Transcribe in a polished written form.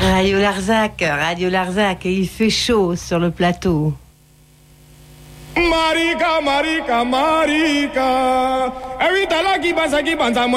Radio Larzac, et il fait chaud sur le plateau. Marika, Marika, Marika. Evita la qui pasa